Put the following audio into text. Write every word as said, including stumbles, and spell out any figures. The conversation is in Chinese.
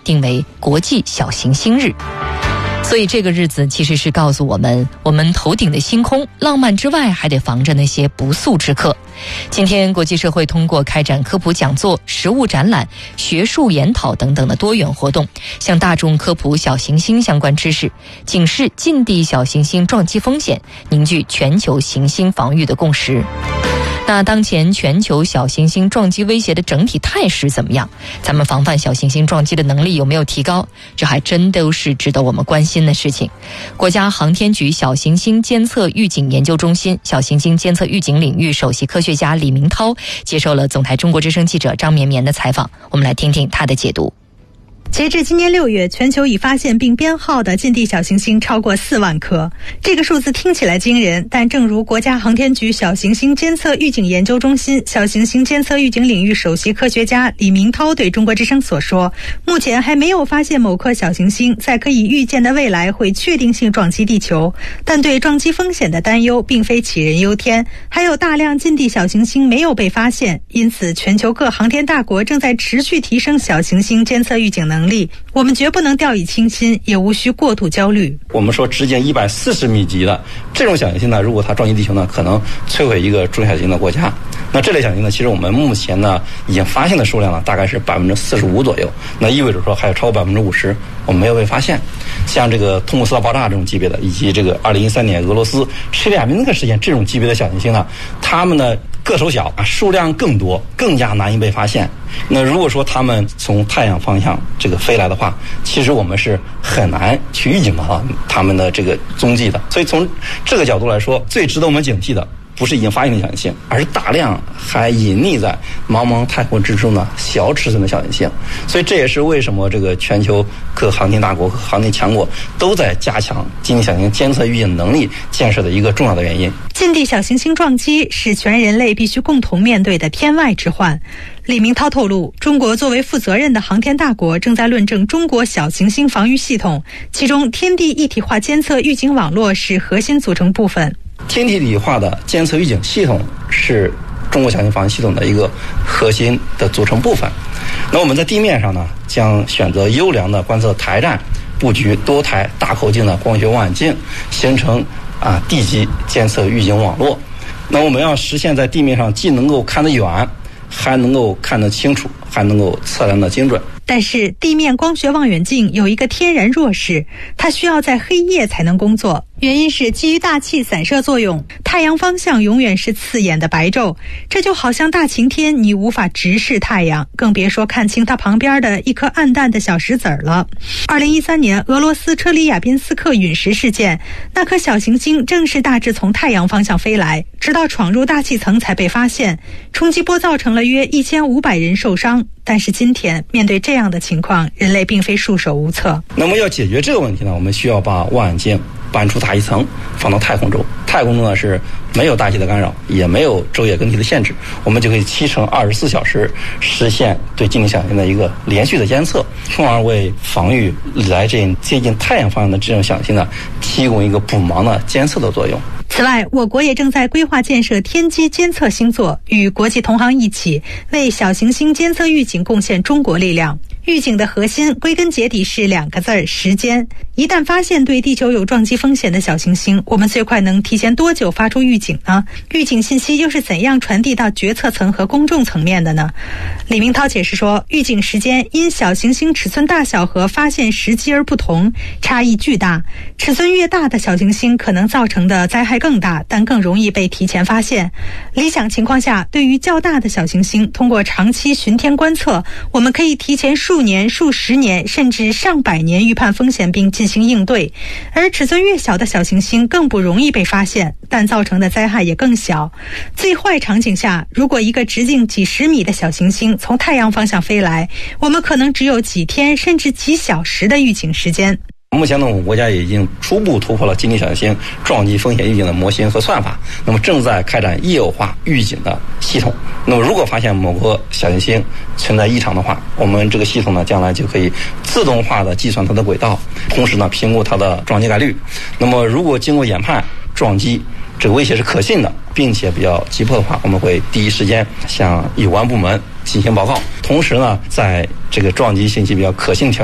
定为国际小行星日。所以这个日子其实是告诉我们，我们头顶的星空浪漫之外，还得防着那些不速之客。今天国际社会通过开展科普讲座、实物展览、学术研讨等等的多元活动，向大众科普小行星相关知识，警示近地小行星撞击风险，凝聚全球行星防御的共识。那当前全球小行星撞击威胁的整体态势怎么样？咱们防范小行星撞击的能力有没有提高？这还真都是值得我们关心的事情。国家航天局小行星监测预警研究中心小行星监测预警领域首席科学家李明涛接受了总台中国之声记者张绵绵的采访，我们来听听他的解读。 截至今年六月，全球已发现并编号的近地小行星超过四万颗。这个数字听起来惊人，但正如国家航天局小行星监测预警研究中心小行星监测预警领域首席科学家李明涛对中国之声所说，目前还没有发现某颗小行星在可以预见的未来会确定性撞击地球，但对撞击风险的担忧并非杞人忧天，还有大量近地小行星没有被发现，因此全球各航天大国正在持续提升小行星监测预警能力。我们绝不能掉以轻心，也无需过度焦虑。 我们说直径一百四十米级的这种小行星呢，如果它撞击地球呢，可能摧毁一个中小型的国家。那这类小行星呢，其实我们目前呢已经发现的数量呢，大概是百分之四十五左右。那意味着说还有超过百分之五十我们没有被发现。像这个通古斯岛爆炸这种级别的，以及这个二零一三年俄罗斯切里亚宾斯克事件这种级别的小行星呢，它们呢个头小啊，数量更多，更加难以被发现。那如果说它们从太阳方向这个飞来的话，其实我们是很难去预警到它们的这个踪迹的。所以从这个角度来说，最值得我们警惕的不是已经发现的小行星，而是大量还隐匿在茫茫太空之中的小尺寸的小行星。所以这也是为什么这个全球各航天大国和航天强国都在加强近地小行星监测预警能力建设的一个重要的原因。 近地小行星撞击是全人类必须共同面对的天外之患。李明涛透露，中国作为负责任的航天大国，正在论证中国小行星防御系统，其中天地一体化监测预警网络是核心组成部分。 天地一体化的监测预警系统是中国小行星防御系统的一个核心的组成部分。那我们在地面上呢，将选择优良的观测台站，布局多台大口径的光学望远镜，形成啊地基监测预警网络。那我们要实现在地面上既能够看得远，还能够看得清楚，还能够测量得精准。 但是地面光学望远镜有一个天然弱势，它需要在黑夜才能工作，原因是基于大气散射作用，太阳方向永远是刺眼的白昼，这就好像大晴天你无法直视太阳，更别说看清它旁边的一颗暗淡的小石子儿了。二零一三年俄罗斯车里亚宾斯克陨石事件，那颗小行星正是大致从太阳方向飞来，直到闯入大气层才被发现，冲击波造成了约一千五百人受伤。但是今天面对这样的情况，人类并非束手无策。 那么要解决这个问题呢，我们需要把望远镜搬出大气层，放到太空中。太空中呢是没有大气的干扰，也没有昼夜更替的限制，我们就可以七乘二十四小时实现对近地小行星的一个连续的监测，从而为防御来这接近太阳方向的这种小行星呢提供一个补盲的监测的作用。 此外，我国也正在规划建设天基监测星座，与国际同行一起为小行星监测预警贡献中国力量。预警的核心归根结底是两个字儿：时间。一旦发现对地球有撞击风险的小行星，我们最快能提前多久发出预警呢？预警信息又是怎样传递到决策层和公众层面的呢？李明涛解释说，预警时间因小行星尺寸大小和发现时机而不同，差异巨大。尺寸越大的小行星可能造成的灾害更大，但更容易被提前发现。理想情况下，对于较大的小行星，通过长期巡天观测，我们可以提前数年、数十年甚至上百年预判风险并进行应对。而尺寸越小的小行星更不容易被发现，但造成的灾害也更小。最坏场景下，如果一个直径几十米的小行星从太阳方向飞来，我们可能只有几天甚至几小时的预警时间。 目前呢，我们国家也已经初步突破了近地小行星撞击风险预警的模型和算法，那么正在开展业务化预警的系统。那么如果发现某个小行星存在异常的话，我们这个系统呢，将来就可以自动化的计算它的轨道，同时呢，评估它的撞击概率。那么如果经过研判，撞击这个威胁是可信的，并且比较急迫的话，我们会第一时间向有关部门进行报告。同时呢，在这个撞击信息比较可信条